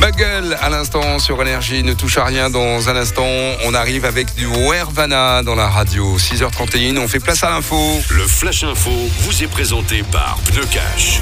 Bugle à l'instant sur Énergie, ne touche à rien. Dans un instant, on arrive avec du Wervana dans la radio. 6h31, on fait place à l'info. Le Flash Info vous est présenté par Pneu Cash.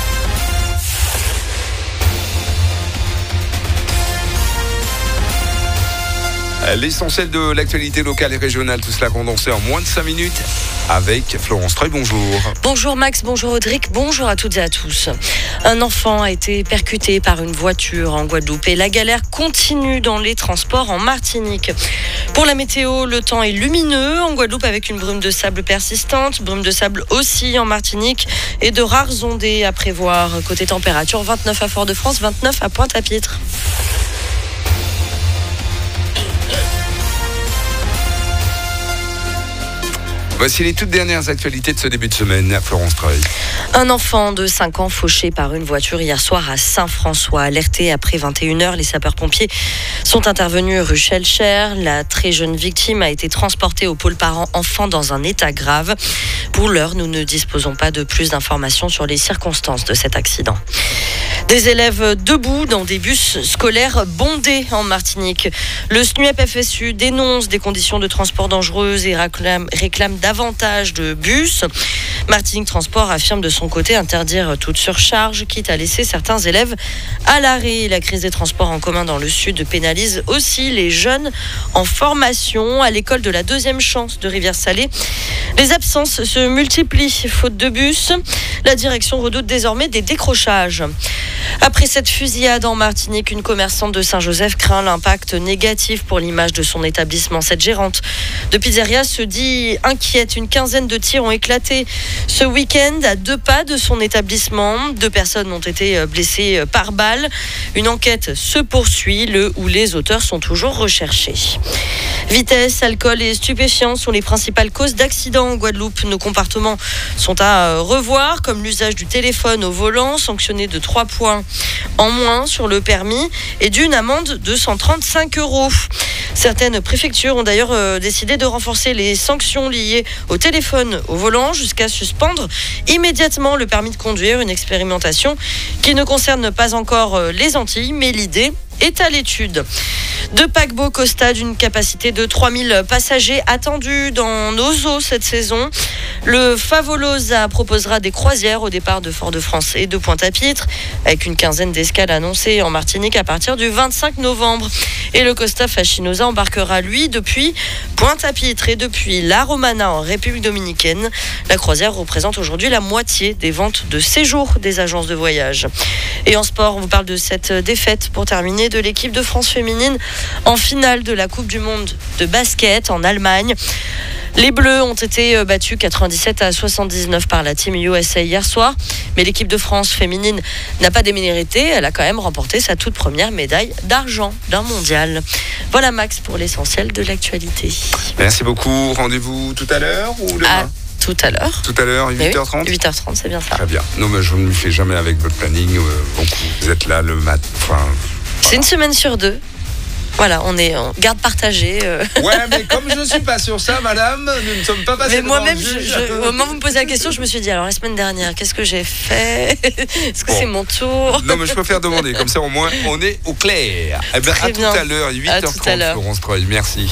L'essentiel de l'actualité locale et régionale, tout cela condensé en moins de 5 minutes avec Florence Treuil. Bonjour. Bonjour Max, bonjour Audric, bonjour à toutes et à tous. Un enfant a été percuté par une voiture en Guadeloupe et la galère continue dans les transports en Martinique. Pour la météo, le temps est lumineux en Guadeloupe avec une brume de sable persistante, brume de sable aussi en Martinique et de rares ondées à prévoir. Côté température, 29 à Fort-de-France, 29 à Pointe-à-Pitre. Voici les toutes dernières actualités de ce début de semaine à Florence Treuil. Un enfant de 5 ans fauché par une voiture hier soir à Saint-François. Alerté après 21h, les sapeurs-pompiers sont intervenus rue Schellcher. La très jeune victime a été transportée au pôle parents-enfants dans un état grave. Pour l'heure, nous ne disposons pas de plus d'informations sur les circonstances de cet accident. Des élèves debout dans des bus scolaires bondés en Martinique. Le SNUEP-FSU dénonce des conditions de transport dangereuses et réclame davantage de bus. Martinique Transport affirme de son côté interdire toute surcharge, quitte à laisser certains élèves à l'arrêt. La crise des transports en commun dans le sud pénalise aussi les jeunes en formation. À l'école de la deuxième chance de Rivière-Salée, les absences se multiplient faute de bus. La direction redoute désormais des décrochages. Après cette fusillade en Martinique, une commerçante de Saint-Joseph craint l'impact négatif pour l'image de son établissement. Cette gérante de pizzeria se dit inquiète. Une quinzaine de tirs ont éclaté ce week-end à 2 pas de son établissement. 2 personnes ont été blessées par balle. Une enquête se poursuit. Le ou les auteurs sont toujours recherchés. Vitesse, alcool et stupéfiants sont les principales causes d'accidents en Guadeloupe. Nos comportements sont à revoir, comme l'usage du téléphone au volant, sanctionné de 3 points en moins sur le permis et d'une amende de 135 €. Certaines préfectures ont d'ailleurs décidé de renforcer les sanctions liées au téléphone au volant jusqu'à suspendre immédiatement le permis de conduire. Une expérimentation qui ne concerne pas encore les Antilles, mais l'idée est à l'étude. 2 paquebots Costa d'une capacité de 3000 passagers attendus dans nos eaux cette saison. Le Favolosa proposera des croisières au départ de Fort-de-France et de Pointe-à-Pitre, avec une quinzaine d'escales annoncées en Martinique à partir du 25 novembre. Et le Costa Fascinosa embarquera, lui, depuis Pointe-à-Pitre et depuis La Romana en République dominicaine. La croisière représente aujourd'hui la moitié des ventes de séjour des agences de voyage. Et en sport, on vous parle de cette défaite pour terminer de l'équipe de France féminine en finale de la Coupe du Monde de basket en Allemagne. Les Bleus ont été battus 97 à 79 par la Team USA hier soir. Mais l'équipe de France féminine n'a pas démérité. Elle a quand même remporté sa toute première médaille d'argent d'un mondial. Voilà Max pour l'essentiel de l'actualité. Merci beaucoup. Rendez-vous tout à l'heure ou demain ? Tout à l'heure. Tout à l'heure, 8h30 oui, 8h30, c'est bien ça. Très bien. Non, mais je ne me fais jamais avec votre planning. Donc vous êtes là le matin. C'est une semaine sur 2. Voilà, on est en garde partagée. Ouais, mais comme je ne suis pas sur ça, madame, nous ne sommes pas passés. Mais moi-même, au moment où vous me posez la question, je me suis dit, alors la semaine dernière, qu'est-ce que j'ai fait ? Est-ce que c'est mon tour ? Non, mais je préfère demander, comme ça au moins, on est au clair. Eh bien, à tout à l'heure, 8h30, Florence Treuil, merci.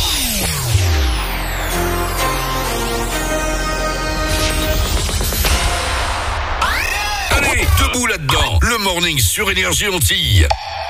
Allez, debout là-dedans, le morning sur Énergie Antilles.